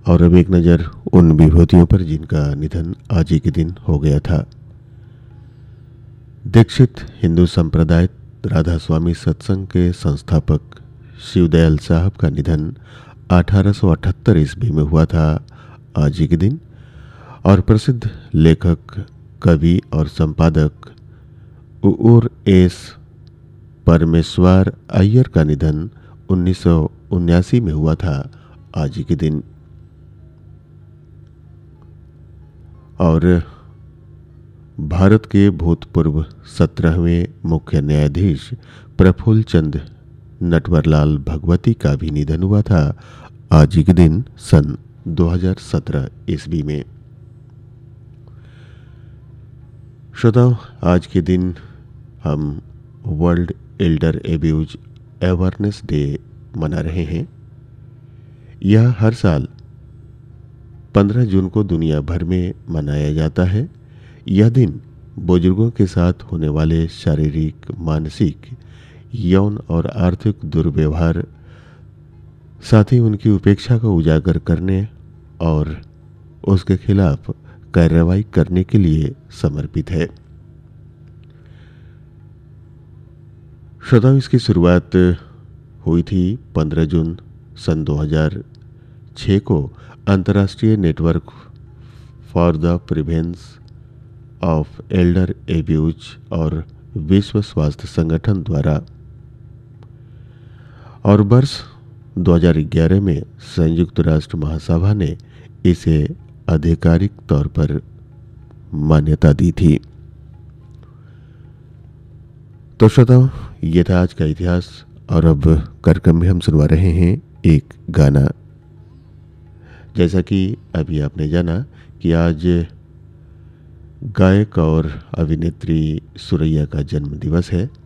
और अब एक नज़र उन विभूतियों पर जिनका निधन आज ही के दिन हो गया था। दीक्षित हिंदू संप्रदाय राधा स्वामी सत्संग के संस्थापक शिवदयाल साहब का निधन 1878 ईस्वी में हुआ था आज ही के दिन। और प्रसिद्ध लेखक, कवि और संपादक उर एस परमेश्वर अय्यर का निधन 1979 में हुआ था आज ही के दिन। और भारत के भूतपूर्व 17वें मुख्य न्यायाधीश प्रफुल्ल चंद नटवरलाल भगवती का भी निधन हुआ था आज ही के दिन सन 2017 ईस्वी में। श्रोताओ, आज के दिन हम world Elder abuse awareness day मना रहे हैं। यह हर साल 15 जून को दुनिया भर में मनाया जाता है। यह दिन बुजुर्गों के साथ होने वाले शारीरिक, मानसिक, यौन और आर्थिक दुर्व्यवहार, साथ ही उनकी उपेक्षा को उजागर करने और उसके खिलाफ कार्रवाई करने के लिए समर्पित है। श्रोताओं, इसकी शुरुआत हुई थी 15 जून सन 2006 को अंतर्राष्ट्रीय network for the prevention of Elder abuse और विश्व स्वास्थ्य संगठन द्वारा, और वर्ष 2011 में संयुक्त राष्ट्र महासभा ने इसे आधिकारिक तौर पर मान्यता दी थी। तो श्रोताओं, ये था आज का इतिहास। और अब कार्यक्रम में हम सुनवा रहे हैं एक गाना। जैसा कि अभी आपने जाना कि आज गायक और अभिनेत्री सुरैया का जन्म दिवस है।